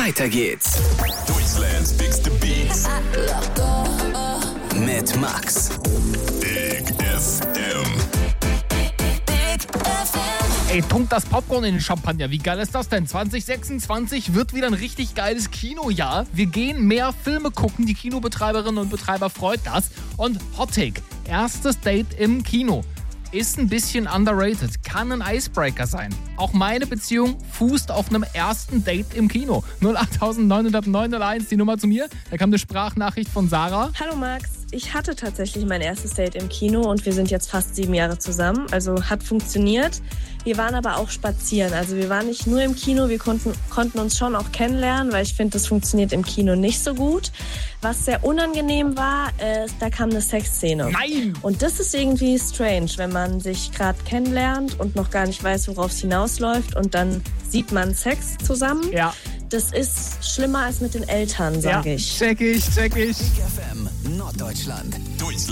Weiter geht's. Deutschlands bigste Beats. Mit Max. Big FM. Ey, tunkt das Popcorn in den Champagner. Wie geil ist das denn? 2026 wird wieder ein richtig geiles Kinojahr. Wir gehen mehr Filme gucken. Die Kinobetreiberinnen und Betreiber freut das. Und Hot Take. Erstes Date im Kino. Ist ein bisschen underrated. Kann ein Icebreaker sein. Auch meine Beziehung fußt auf einem ersten Date im Kino. 0890901, die Nummer zu mir. Da kam eine Sprachnachricht von Sarah. Hallo Max, ich hatte tatsächlich mein erstes Date im Kino und wir sind jetzt fast 7 Jahre zusammen. Also hat funktioniert. Wir waren aber auch spazieren. Also wir waren nicht nur im Kino, wir konnten uns schon auch kennenlernen, weil ich finde, das funktioniert im Kino nicht so gut. Was sehr unangenehm war, da kam eine Sexszene. Nein! Und das ist irgendwie strange, wenn man sich gerade kennenlernt und noch gar nicht weiß, worauf es hinausläuft und dann sieht man Sex zusammen. Ja. Das ist schlimmer als mit den Eltern, sage ich. Check ich. Big FM Norddeutschland. Deutschland.